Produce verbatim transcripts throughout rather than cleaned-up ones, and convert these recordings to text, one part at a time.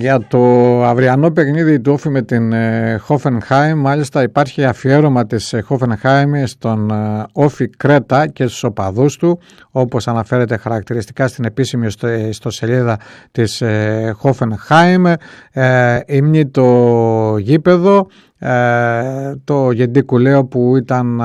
Για το αυριανό παιχνίδι του Όφη με την Hoffenheim, μάλιστα υπάρχει αφιέρωμα της Hoffenheim στον Όφη Κρέτα και στους οπαδούς του, όπως αναφέρεται χαρακτηριστικά στην επίσημη ιστοσελίδα της Hoffenheim. Υμνεί το γήπεδο, το Γεντίκουλέο που ήταν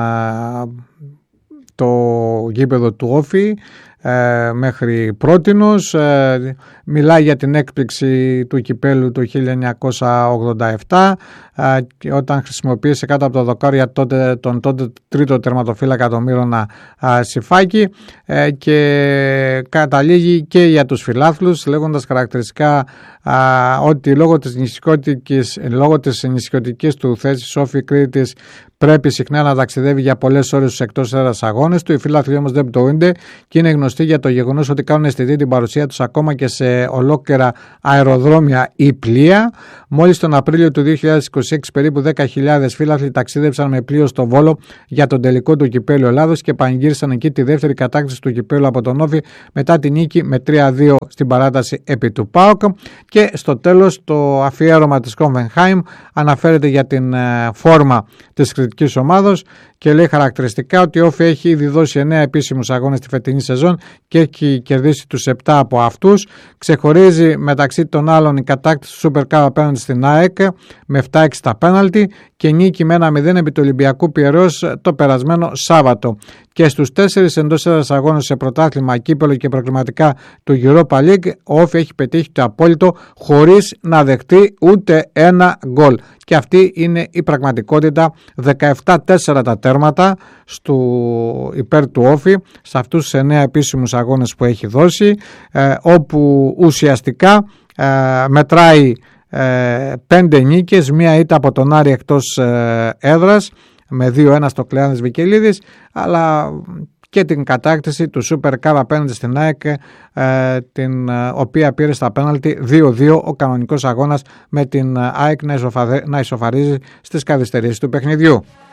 το γήπεδο του Όφη Ε, μέχρι πρότινος. Ε, μιλάει για την έκπληξη του κυπέλου του χίλια εννιακόσια ογδόντα επτά ε, και όταν χρησιμοποίησε κάτω από τα δοκάρια τότε, τον τότε τρίτο τερματοφύλακα τον Μύρονα ε, Σιφάκη ε, και καταλήγει και για τους φιλάθλους λέγοντας χαρακτηριστικά ε, ότι λόγω της νησιωτικής, λόγω της νησιωτικής του θέσης Όφη Κρήτης πρέπει συχνά να ταξιδεύει για πολλές ώρες στους εκτός έδρας αγώνες του. Οι φίλαθλοι όμως δεν πτωούνται και είναι γνωστοί για το γεγονός ότι κάνουν αισθητή την παρουσία τους ακόμα και σε ολόκληρα αεροδρόμια ή πλοία. Μόλις τον Απρίλιο του δύο χιλιάδες είκοσι έξι περίπου δέκα χιλιάδες φίλαθλοι ταξίδεψαν με πλοίο στο Βόλο για τον τελικό του κυπέλλου Ελλάδος και πανηγύρισαν εκεί τη δεύτερη κατάκτηση του κυπέλλου από τον Όφη μετά την νίκη με τρία δύο στην παράταση επί του ΠΑΟΚ. Και στο τέλος το αφιέρωμα της Hoffenheim αναφέρεται για την φόρμα της κριτικής ομάδος και λέει χαρακτηριστικά ότι ο Όφη έχει ήδη δώσει εννέα επίσημους αγώνες τη φετινή σεζόν και έχει κερδίσει τους επτά από αυτούς. Ξεχωρίζει μεταξύ των άλλων η κατάκτηση του Super Cup απέναντι στην ΑΕΚ με επτά έξι τα πέναλτι και νίκη με ένα μηδέν επί του Ολυμπιακού Πιερός το περασμένο Σάββατο. Και στους τέσσερις εντός έδρας αγώνες σε πρωτάθλημα, κύπελλο και προκριματικά του Europa League, ο Όφη έχει πετύχει το απόλυτο χωρίς να δεχτεί ούτε ένα γκολ. Και αυτή είναι η πραγματικότητα. Δεκαεπτά τέσσερα τα τέρματα στο υπέρ του Όφη σε αυτούς τους εννέα επίσημους αγώνες που έχει δώσει, ε, όπου ουσιαστικά ε, μετράει ε, πέντε νίκες, μία ήττα από τον Άρη εκτός ε, έδρας με δύο ένα στο Κλεάνθης Βικελίδης, αλλά και την κατάκτηση του Super Cup απέναντι στην ΑΕΚ, ε, την ε, οποία πήρε στα πέναλτι δύο δύο ο κανονικός αγώνας με την ΑΕΚ να, ισοφα... να ισοφαρίζει στις καθυστερήσεις του παιχνιδιού.